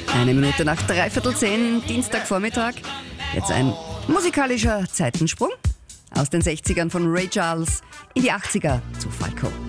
Eine Minute nach 9:15, Dienstagvormittag. Jetzt ein musikalischer Zeitensprung aus den 60ern von Ray Charles in die 80er zu Falco.